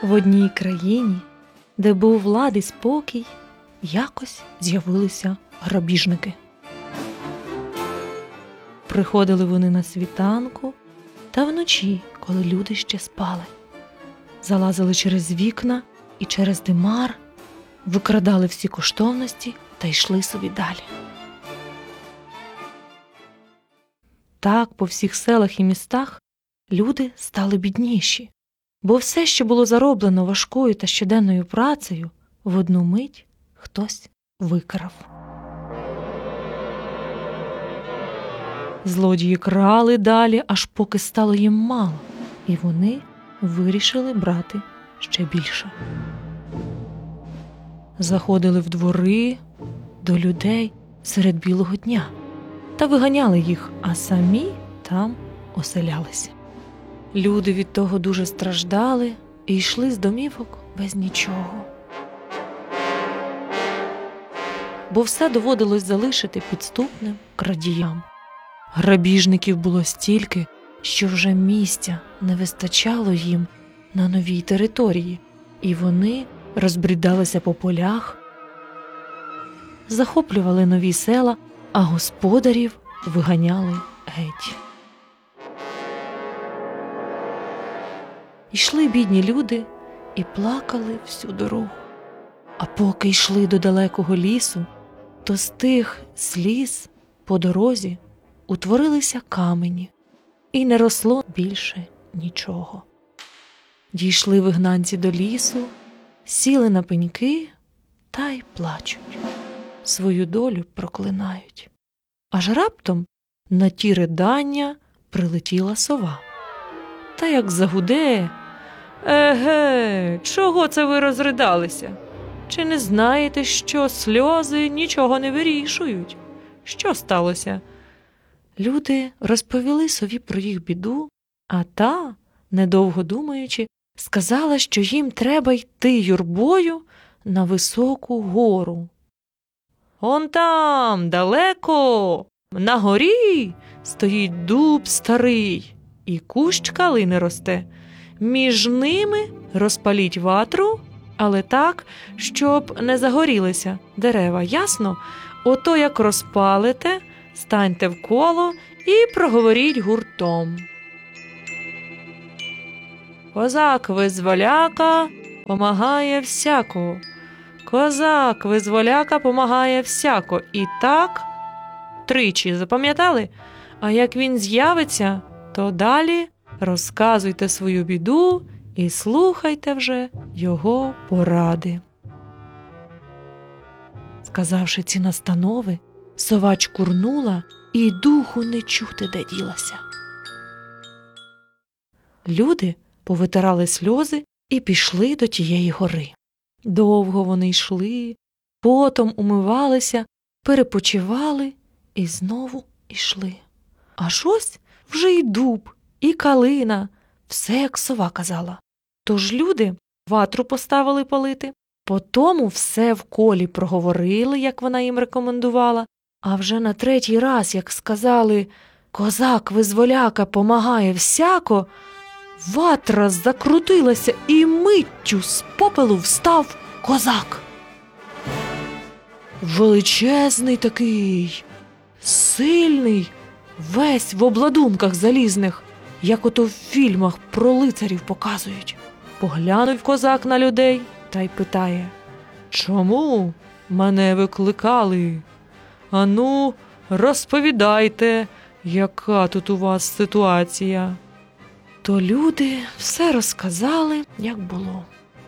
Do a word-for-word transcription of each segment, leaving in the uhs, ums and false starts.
В одній країні, де був лад і спокій, якось з'явилися грабіжники. Приходили вони на світанку та вночі, коли люди ще спали. Залазили через вікна і через димар, викрадали всі коштовності та йшли собі далі. Так по всіх селах і містах люди стали бідніші, бо все, що було зароблено важкою та щоденною працею, в одну мить хтось викрав. Злодії крали далі, аж поки стало їм мало, і вони вирішили брати ще більше. Заходили в двори до людей серед білого дня та виганяли їх, а самі там оселялися. Люди від того дуже страждали і йшли з домівок без нічого. Бо все доводилось залишити підступним крадіям. Грабіжників було стільки, що вже місця не вистачало їм на новій території, і вони розбрідалися по полях, захоплювали нові села, а господарів виганяли геть. Йшли бідні люди і плакали всю дорогу. А поки йшли до далекого лісу, то з тих сліз по дорозі утворилися камені, і не росло більше нічого. Дійшли вигнанці до лісу, сіли на пеньки та й плачуть, свою долю проклинають. Аж раптом на ті ридання прилетіла сова. Та як загуде: «Еге, чого це ви розридалися? Чи не знаєте, що сльози нічого не вирішують? Що сталося?» Люди розповіли сові про їх біду, а та, недовго думаючи, сказала, що їм треба йти юрбою на високу гору. «Он там, далеко, на горі, стоїть дуб старий, і кущ калини росте. Між ними розпаліть ватру, але так, щоб не загорілися дерева, ясно? Ото як розпалите, станьте в коло і проговоріть гуртом. Козак-визволяка помагає всяко. Козак-визволяка помагає всяко. І так тричі, запам'ятали? А як він з'явиться, то далі розказуйте свою біду і слухайте вже його поради». Сказавши ці настанови, сова чкурнула і духу не чути, де ділася. Люди повитирали сльози і пішли до тієї гори. Довго вони йшли, потом умивалися, перепочивали і знову йшли. Аж ось вже і дуб, і калина, все, як сова казала. Тож люди ватру поставили палити, потому все в колі проговорили, як вона їм рекомендувала, а вже на третій раз, як сказали «Козак-визволяка помагає всяко», ватра закрутилася, і миттю з попелу встав козак. Величезний такий, сильний, весь в обладунках залізних, як ото в фільмах про лицарів показують. Поглянув козак на людей та й питає: «Чому мене викликали? Ану, розповідайте, яка тут у вас ситуація?» То люди все розказали, як було.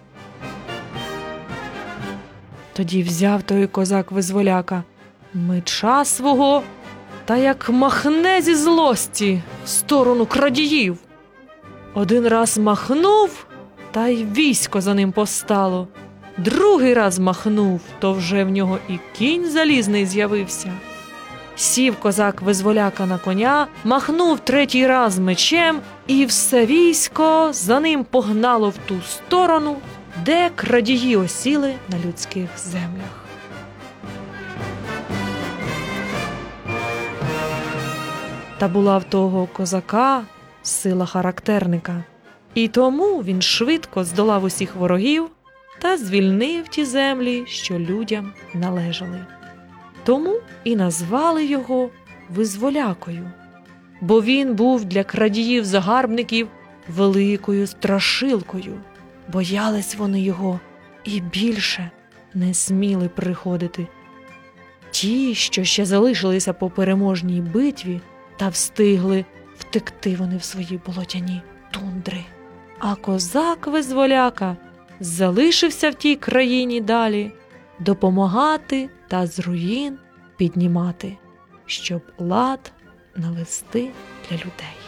Тоді взяв той козак-визволяка меча свого та як махне зі злості в сторону крадіїв. Один раз махнув, та й військо за ним постало. Другий раз махнув, то вже в нього і кінь залізний з'явився. Сів козак-визволяка на коня, махнув третій раз мечем, і все військо за ним погнало в ту сторону, де крадії осіли на людських землях. Та була в того козака сила характерника. І тому він швидко здолав усіх ворогів та звільнив ті землі, що людям належали. Тому і назвали його Визволякою, бо він був для крадіїв-загарбників великою страшилкою. Боялись вони його і більше не сміли приходити. Ті, що ще залишилися по переможній битві, та встигли втекти вони в свої болотяні тундри. А козак-визволяка залишився в тій країні далі допомагати та з руїн піднімати, щоб лад навести для людей.